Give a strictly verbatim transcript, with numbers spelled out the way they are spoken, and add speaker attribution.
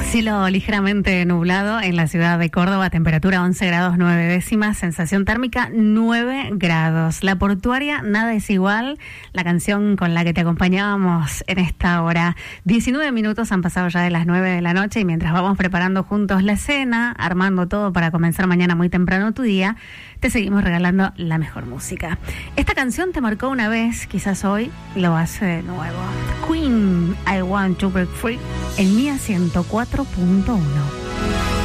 Speaker 1: Cielo ligeramente nublado en la ciudad de Córdoba, temperatura once grados nueve décimas, sensación térmica nueve grados. La portuaria, nada es igual, la canción con la que te acompañábamos en esta hora. diecinueve minutos han pasado ya de las nueve de la noche y mientras vamos preparando juntos la cena, armando todo para comenzar mañana muy temprano tu día, te seguimos regalando la mejor música. Esta canción te marcó una vez, quizás hoy lo hace de nuevo. Queen, I Want to Break Free, en Mía ciento cuatro punto uno.